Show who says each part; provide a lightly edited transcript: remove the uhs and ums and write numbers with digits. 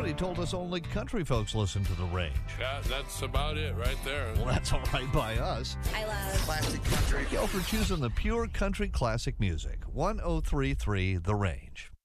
Speaker 1: Somebody told us only country folks listen to the range.
Speaker 2: Yeah, that's about it right there.
Speaker 1: Well, that's all right by us.
Speaker 3: I love
Speaker 4: classic country.
Speaker 1: Thank y'all for choosing the pure country classic music. 1033 The Range.